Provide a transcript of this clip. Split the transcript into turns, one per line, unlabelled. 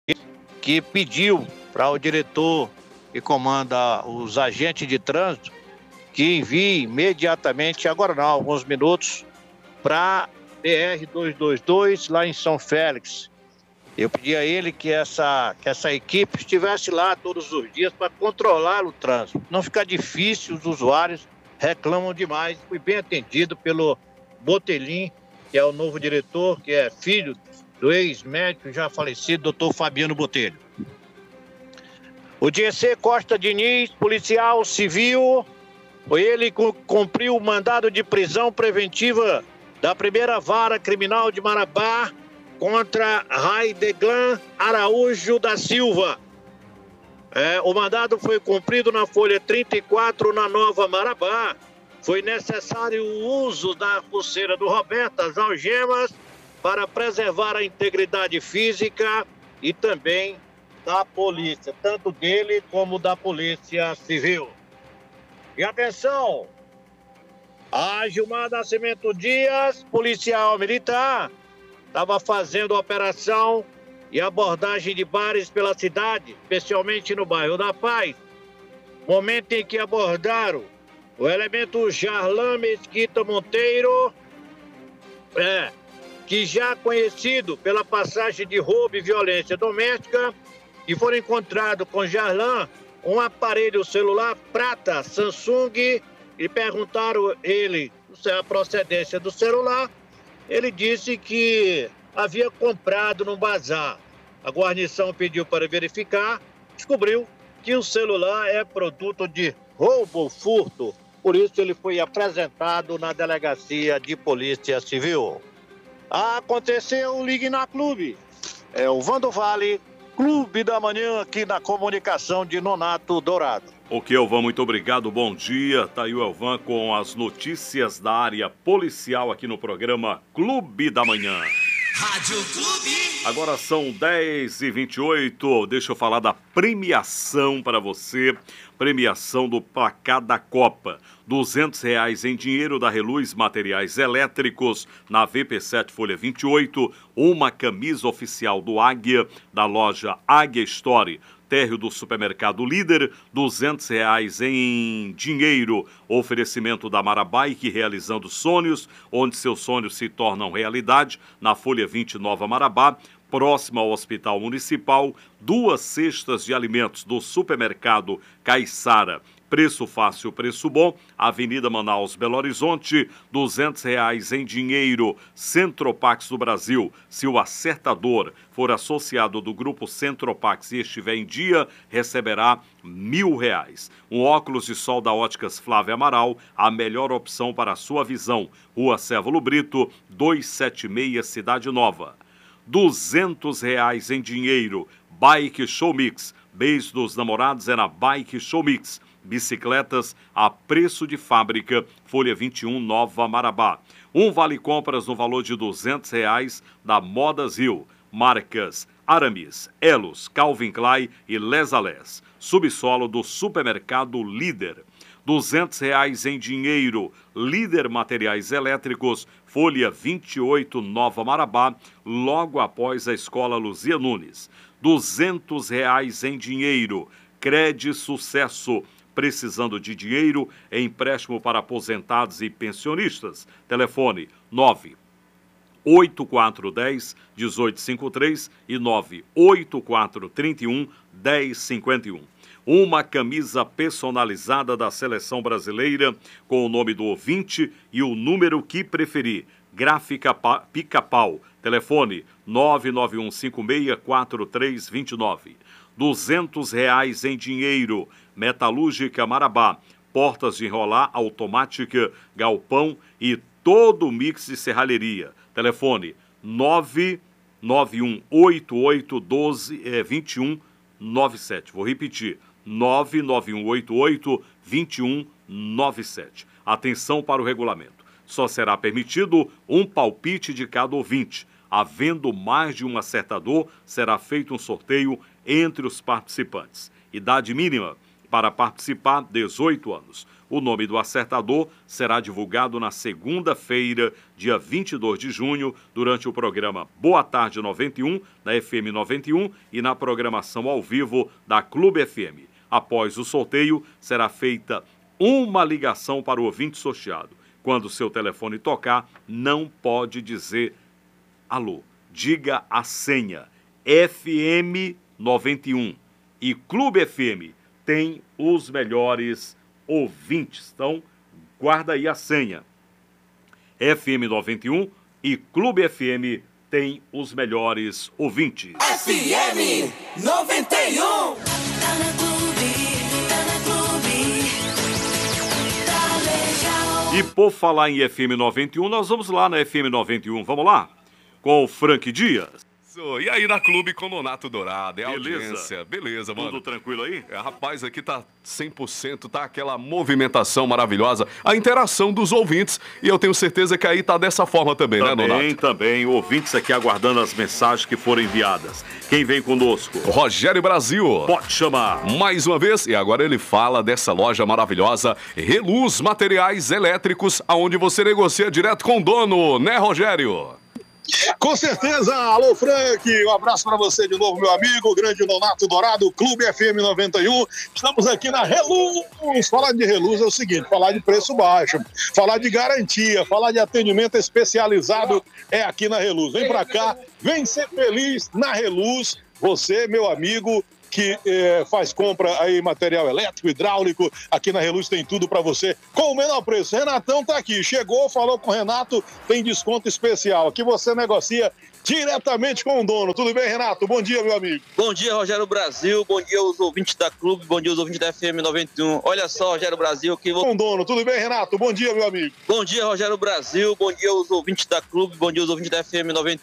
que pediu para o diretor que comanda os agentes de trânsito que envie imediatamente, agora não, alguns minutos, para BR-222 lá em São Félix. Eu pedi a ele que essa equipe estivesse lá todos os dias para controlar o trânsito. Não fica difícil, os usuários reclamam demais. Fui bem atendido pelo Botelhin, que é o novo diretor, que é filho do ex-médico já falecido, doutor Fabiano Botelho. O DC Costa Diniz, policial civil, ele cumpriu o mandado de prisão preventiva da primeira vara criminal de Marabá contra Raideglan Araújo da Silva. O mandado foi cumprido na folha 34, na Nova Marabá. Foi necessário o uso da pulseira do Roberto, as algemas, para preservar a integridade física e também da polícia, tanto dele como da Polícia Civil. E atenção, a Gilmar Nascimento Dias, policial militar, estava fazendo operação e abordagem de bares pela cidade, especialmente no bairro da Paz. Momento em que abordaram o elemento Jarlan Mesquita Monteiro, que já conhecido pela passagem de roubo e violência doméstica, e foram encontrados com Jarlan um aparelho celular prata Samsung e perguntaram ele a procedência do celular. Ele disse que havia comprado no bazar. A guarnição pediu para verificar, descobriu que o celular é produto de roubo ou furto. Por isso ele foi apresentado na delegacia de polícia civil. Aconteceu o Ligue na Clube. É o Vando Vale, Clube da Manhã, aqui na comunicação de Nonato Dourado.
Ok, Elvan, muito obrigado, bom dia. Tá aí o Elvan com as notícias da área policial aqui no programa Clube da Manhã.
Rádio Clube.
Agora são 10h28, deixa eu falar da premiação para você. Premiação do Placar da Copa. R$200 em dinheiro da Reluz Materiais Elétricos, na VP7 Folha 28, uma camisa oficial do Águia, da loja Águia Store, térreo do supermercado Líder, R$200 em dinheiro. Oferecimento da Marabike, realizando sonhos, onde seus sonhos se tornam realidade, na Folha 20 Nova Marabá, próximo ao Hospital Municipal. 2 cestas de alimentos do supermercado Caiçara. Preço fácil, preço bom. Avenida Manaus, Belo Horizonte, R$200 em dinheiro. Centropax do Brasil. Se o acertador for associado do grupo Centropax e estiver em dia, receberá R$1.000. Um óculos de sol da Óticas Flávia Amaral, a melhor opção para a sua visão. Rua Cévalo Brito, 276, Cidade Nova. R$200 em dinheiro. Bike Show Mix. Beijo dos namorados é na Bike Show Mix. Bicicletas a preço de fábrica, Folha 21, Nova Marabá. Um vale-compras no valor de R$200 da Modas Rio. Marcas Aramis, Elos, Calvin Klein e Les Alés. Subsolo do supermercado Líder. R$200 em dinheiro. Líder Materiais Elétricos, Folha 28, Nova Marabá, logo após a Escola Luzia Nunes. R$200 em dinheiro. Crede Sucesso. Precisando de dinheiro, empréstimo para aposentados e pensionistas. Telefone 98410-1853 e 98431-1051. Uma camisa personalizada da Seleção Brasileira com o nome do ouvinte e o número que preferir. Gráfica Pica-Pau. Telefone 991564329. R$200 em dinheiro. Metalúrgica Marabá. Portas de enrolar automática, galpão e todo o mix de serralheria. Telefone 991882197. Vou repetir. 991882197. Atenção para o regulamento. Só será permitido um palpite de cada ouvinte. Havendo mais de um acertador, será feito um sorteio entre os participantes. Idade mínima Para participar, 18 anos. O nome do acertador será divulgado na segunda-feira, dia 22 de junho, durante o programa Boa Tarde 91, da FM 91 e na programação ao vivo da Clube FM. Após o sorteio, será feita uma ligação para o ouvinte sorteado. Quando o seu telefone tocar, não pode dizer alô. Diga a senha FM 91 e Clube FM tem os melhores ouvintes. Então, guarda aí a senha. FM 91 e Clube FM tem os melhores ouvintes.
FM 91.
Tá na Clube, tá legal.
E por falar em FM 91, nós vamos lá na FM 91. Vamos lá? Com o Frank Dias.
E aí na Clube com Nonato Dourado, é a
Beleza.
audiência. Beleza, mano.
Tudo tranquilo aí?
Rapaz, aqui tá 100%, tá aquela movimentação maravilhosa, a interação dos ouvintes, e eu tenho certeza que aí tá dessa forma também, né, Nonato?
Também, ouvintes aqui aguardando as mensagens que foram enviadas. Quem vem conosco?
Rogério Brasil.
Pode chamar.
Mais uma vez, e agora ele fala dessa loja maravilhosa, Reluz Materiais Elétricos, aonde você negocia direto com o dono, né, Rogério?
Com certeza, alô Frank, um abraço para você de novo, meu amigo, o grande Nonato Dourado, Clube FM 91, estamos aqui na Reluz. Falar de Reluz é o seguinte, falar de preço baixo, falar de garantia, falar de atendimento especializado é aqui na Reluz. Vem para cá, vem ser feliz na Reluz, você, meu amigo, que faz compra aí, material elétrico, hidráulico, aqui na Reluz tem tudo para você com o menor preço. Renatão tá aqui, chegou, falou com o Renato, tem desconto especial. Aqui você negocia diretamente com o dono. Tudo bem, Renato? Bom dia, meu amigo.
Bom dia, Rogério Brasil, bom dia aos ouvintes da Clube, bom dia aos ouvintes da FM 91. Olha só, Rogério Brasil, que
Com o dono. Tudo bem, Renato? Bom dia, meu amigo.
Bom dia, Rogério Brasil, bom dia aos ouvintes da Clube, bom dia aos ouvintes da FM 91.